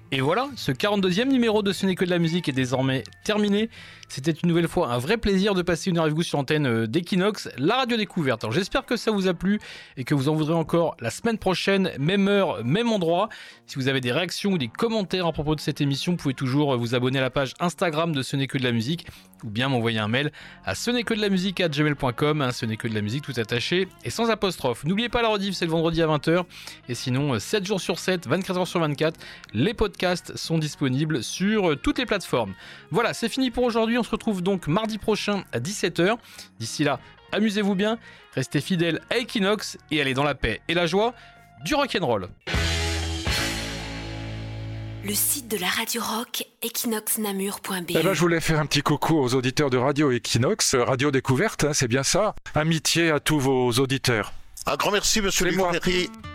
Et voilà, ce 42e numéro de Ce n'est que de la musique est désormais terminé. C'était une nouvelle fois un vrai plaisir de passer une heure avec vous sur l'antenne d'Equinox, la radio découverte. Alors j'espère que ça vous a plu et que vous en voudrez encore la semaine prochaine, même heure, même endroit. Si vous avez des réactions ou des commentaires à propos de cette émission, vous pouvez toujours vous abonner à la page Instagram de Ce n'est que de la musique ou bien m'envoyer un mail à ce-n'est-que-de-la-musique@gmail.com, ce n'est que de la musique tout attaché et sans apostrophe. N'oubliez pas la rediff, c'est le vendredi à 20h et sinon 7 jours sur 7, 24 heures sur 24, les podcasts sont disponibles sur toutes les plateformes. Voilà, c'est fini pour aujourd'hui. On se retrouve donc mardi prochain à 17h. D'ici là, amusez-vous bien, restez fidèles à Equinox et allez dans la paix et la joie du rock'n'roll. Le site de la radio rock, equinoxnamur.be. Je voulais faire un petit coucou aux auditeurs de Radio Equinox, Radio Découverte, c'est bien ça. Amitié à tous vos auditeurs. Un grand merci, monsieur Luc Ferry.